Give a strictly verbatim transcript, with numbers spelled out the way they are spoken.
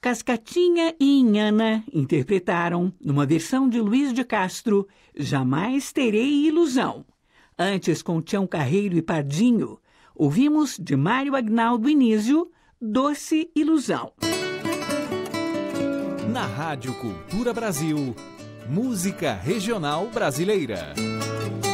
Cascatinha e Inhana interpretaram, numa versão de Luiz de Castro, Jamais Terei Ilusão. Antes, com Tião Carreiro e Pardinho, ouvimos de Mário Agnaldo Inísio, Doce Ilusão. Na Rádio Cultura Brasil, música regional brasileira.